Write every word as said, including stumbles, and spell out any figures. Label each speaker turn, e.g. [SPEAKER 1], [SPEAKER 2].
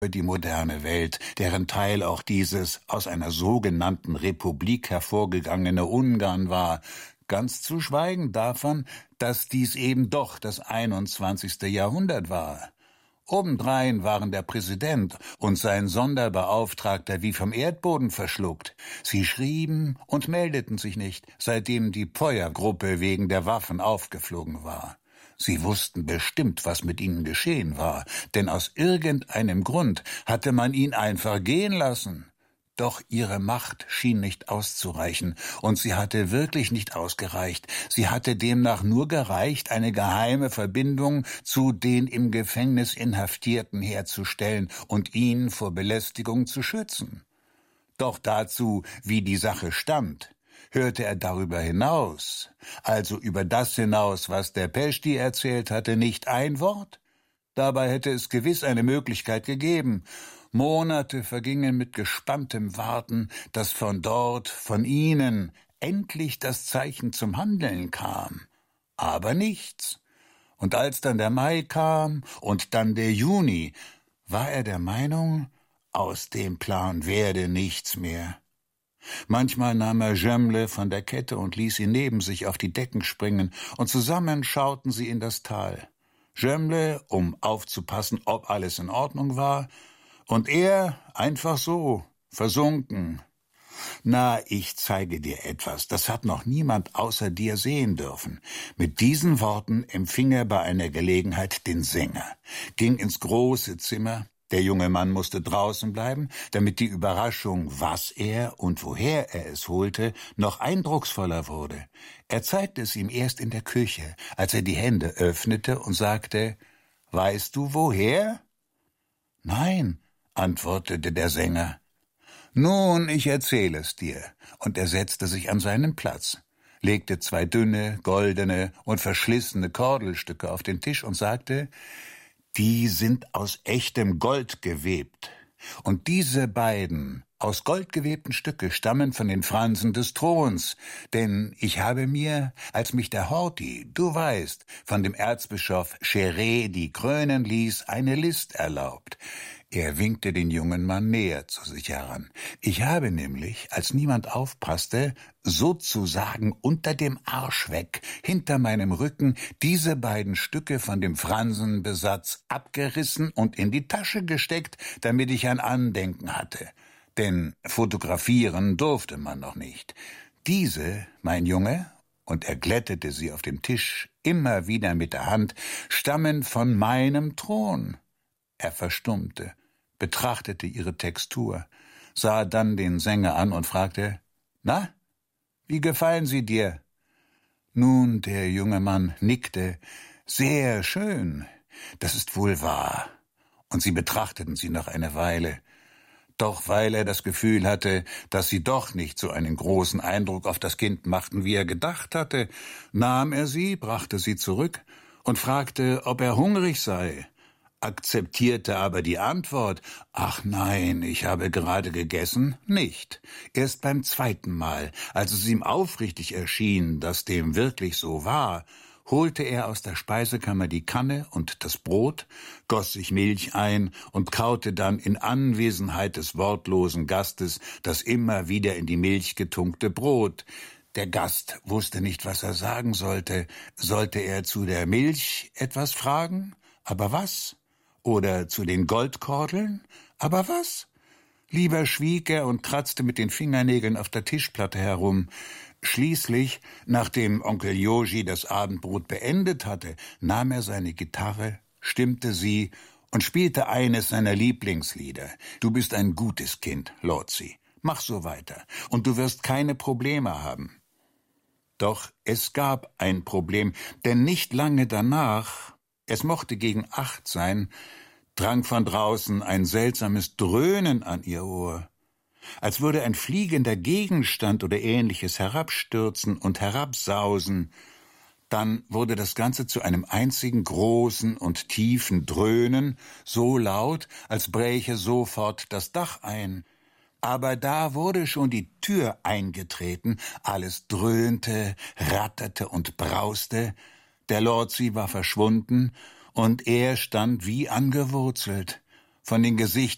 [SPEAKER 1] die moderne Welt, deren Teil auch dieses aus einer sogenannten Republik hervorgegangene Ungarn war, ganz zu schweigen davon, dass dies eben doch das einundzwanzigste Jahrhundert war. Obendrein waren der Präsident und sein Sonderbeauftragter wie vom Erdboden verschluckt. Sie schrieben und meldeten sich nicht, seitdem die Peuer-Gruppe wegen der Waffen aufgeflogen war. Sie wussten bestimmt, was mit ihnen geschehen war, denn aus irgendeinem Grund hatte man ihn einfach gehen lassen. Doch ihre Macht schien nicht auszureichen, und sie hatte wirklich nicht ausgereicht. Sie hatte demnach nur gereicht, eine geheime Verbindung zu den im Gefängnis Inhaftierten herzustellen und ihn vor Belästigung zu schützen. Doch dazu, wie die Sache stand, hörte er darüber hinaus, also über das hinaus, was der Peshti erzählt hatte, nicht ein Wort. Dabei hätte es gewiss eine Möglichkeit gegeben. Monate vergingen mit gespanntem Warten, dass von dort, von ihnen, endlich das Zeichen zum Handeln kam. Aber nichts. Und als dann der Mai kam und dann der Juni, war er der Meinung, aus dem Plan werde nichts mehr. Manchmal nahm er Jemle von der Kette und ließ ihn neben sich auf die Decken springen, und zusammen schauten sie in das Tal. Jemle, um aufzupassen, ob alles in Ordnung war, und er einfach so, versunken. »Na, ich zeige dir etwas, das hat noch niemand außer dir sehen dürfen.« Mit diesen Worten empfing er bei einer Gelegenheit den Sänger, ging ins große Zimmer. Der junge Mann musste draußen bleiben, damit die Überraschung, was er und woher er es holte, noch eindrucksvoller wurde. Er zeigte es ihm erst in der Küche, als er die Hände öffnete und sagte, »Weißt du, woher?« »Nein«, antwortete der Sänger. »Nun, ich erzähle es dir.« Und er setzte sich an seinen Platz, legte zwei dünne, goldene und verschlissene Kordelstücke auf den Tisch und sagte, »Die sind aus echtem Gold gewebt. Und diese beiden aus Gold gewebten Stücke stammen von den Fransen des Throns, denn ich habe mir, als mich der Horthy, du weißt, von dem Erzbischof Cheredi krönen ließ, eine List erlaubt.« Er winkte den jungen Mann näher zu sich heran. »Ich habe nämlich, als niemand aufpasste, sozusagen unter dem Arsch weg, hinter meinem Rücken, diese beiden Stücke von dem Fransenbesatz abgerissen und in die Tasche gesteckt, damit ich ein Andenken hatte. Denn fotografieren durfte man noch nicht. Diese, mein Junge«, und er glättete sie auf dem Tisch immer wieder mit der Hand, »stammen von meinem Thron.« Er verstummte, betrachtete ihre Textur, sah dann den Sänger an und fragte, »Na, wie gefallen sie dir?« Nun, der junge Mann nickte, »Sehr schön, das ist wohl wahr.« Und sie betrachteten sie noch eine Weile. Doch weil er das Gefühl hatte, dass sie doch nicht so einen großen Eindruck auf das Kind machten, wie er gedacht hatte, nahm er sie, brachte sie zurück und fragte, ob er hungrig sei, akzeptierte aber die Antwort, »Ach nein, ich habe gerade gegessen«, nicht. Erst beim zweiten Mal, als es ihm aufrichtig erschien, dass dem wirklich so war, holte er aus der Speisekammer die Kanne und das Brot, goss sich Milch ein und kaute dann in Anwesenheit des wortlosen Gastes das immer wieder in die Milch getunkte Brot. Der Gast wusste nicht, was er sagen sollte. Sollte er zu der Milch etwas fragen? Aber was? Oder zu den Goldkordeln? Aber was? Lieber schwieg er und kratzte mit den Fingernägeln auf der Tischplatte herum. Schließlich, nachdem Onkel Joji das Abendbrot beendet hatte, nahm er seine Gitarre, stimmte sie und spielte eines seiner Lieblingslieder. »Du bist ein gutes Kind, Lotzi. Mach so weiter, und du wirst keine Probleme haben.« Doch es gab ein Problem, denn nicht lange danach, es mochte gegen acht sein, drang von draußen ein seltsames Dröhnen an ihr Ohr, als würde ein fliegender Gegenstand oder Ähnliches herabstürzen und herabsausen. Dann wurde das Ganze zu einem einzigen großen und tiefen Dröhnen, so laut, als bräche sofort das Dach ein. Aber da wurde schon die Tür eingetreten, alles dröhnte, ratterte und brauste. Der Lotzi war verschwunden, und er stand wie angewurzelt. Von den Gesichtern